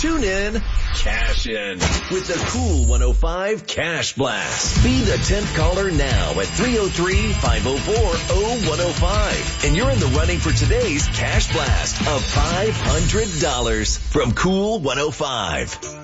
Tune in, cash in with the Cool 105 Cash Blast. Be the 10th caller now at 303-504-0105. And you're in the running for today's Cash Blast of $500 from Cool 105.